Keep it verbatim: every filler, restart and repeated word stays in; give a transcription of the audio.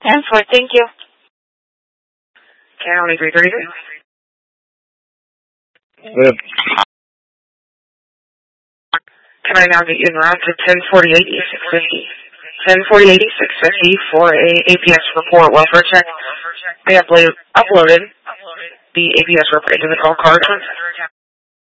ten four, thank you. County three thirty-six. Good. Can I now get you in route to ten forty-eight, six fifty? ten forty-eight, six fifty for a A P S report welfare check. They upload, uploaded the A P S report into the call card.